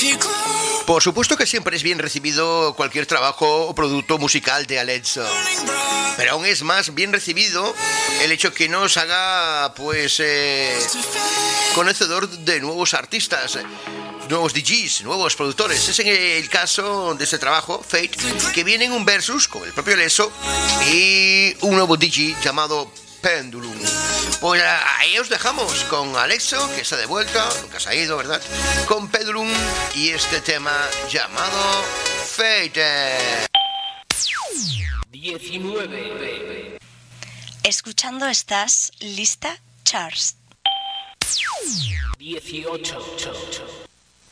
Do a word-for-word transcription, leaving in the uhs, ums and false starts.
Por supuesto que siempre es bien recibido cualquier trabajo o producto musical de Alesso, pero aún es más bien recibido el hecho que nos haga, pues, eh, conocedor de nuevos artistas, nuevos D Js, nuevos productores. Es en el caso de este trabajo, Fate, que viene en un versus con el propio Alesso y un nuevo D J llamado Pendulum. Pues ahí os dejamos con Alesso, que está de vuelta, nunca se ha ido, ¿verdad? Con Pendulum y este tema llamado Fate. diecinueve. Escuchando estás lista, Charles. dieciocho.